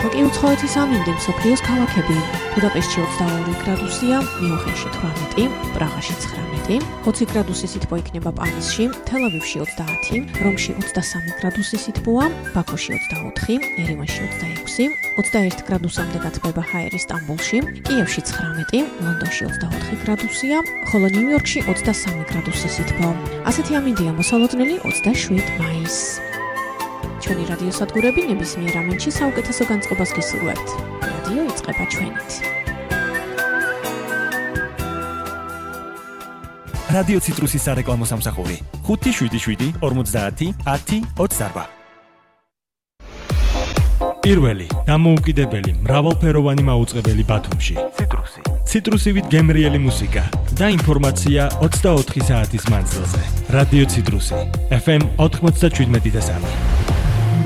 ახლა კი უცხოეთის ამინდი მსოფლიოს ქალაქები. ბუდაპეშტში 22 გრადუსია, მიუნხენში 18, პრაღაში 19, 20 გრადუსი სითბო იქნება პარიზში, თელ-ავივში 30, რომში 23 გრადუსი სითბოა, ბაქოში 24, ერევანში 26, 21 გრადუსამდე გათბება ჰაერი სტამბოლში, კიევში 19, ლონდონში 24 გრადუსია, ხოლო ნიუ-იორკში 23 გრადუსი სითბო. ასეთი ამინდია მოსალოდნელი 27 მაისს. ჩვენი რადიო სადგურები ნებისმიერ ამენში საუკეთესო განწყობას გისურვებთ. რადიო იწყება ჩვენით. რადიო ციტრუსის სარეკლამო სამსახური 577 50 10 24. პირველი დამოუკიდებელი მრავალფეროვანი მაუწყებელი ბათუმში. ციტრუსივით გემრიელი მუსიკა და ინფორმაცია 24 საათის მანძილზე. რადიო ციტრუსი FM 97.3.